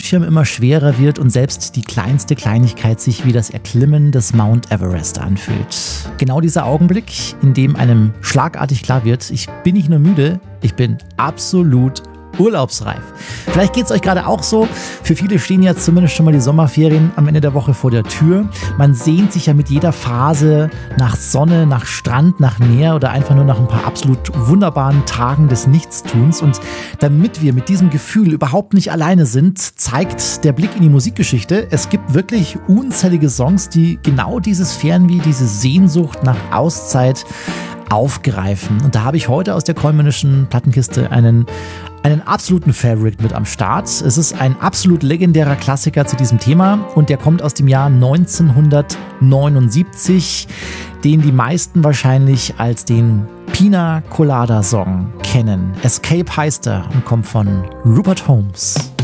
Bildschirm immer schwerer wird und selbst die kleinste Kleinigkeit sich wie das Erklimmen des Mount Everest anfühlt. Genau dieser Augenblick, in dem einem schlagartig klar wird, ich bin nicht nur müde, ich bin absolut urlaubsreif. Vielleicht geht es euch gerade auch so. Für viele stehen ja zumindest schon mal die Sommerferien am Ende der Woche vor der Tür. Man sehnt sich ja mit jeder Phase nach Sonne, nach Strand, nach Meer oder einfach nur nach ein paar absolut wunderbaren Tagen des Nichtstuns. Und damit wir mit diesem Gefühl überhaupt nicht alleine sind, zeigt der Blick in die Musikgeschichte. Es gibt wirklich unzählige Songs, die genau dieses Fernweh, diese Sehnsucht nach Auszeit aufgreifen. Und da habe ich heute aus der Krollmännischen Plattenkiste einen absoluten Favorite mit am Start. Es ist ein absolut legendärer Klassiker zu diesem Thema und der kommt aus dem Jahr 1979, den die meisten wahrscheinlich als den Pina Colada Song kennen. Escape heißt er und kommt von Rupert Holmes.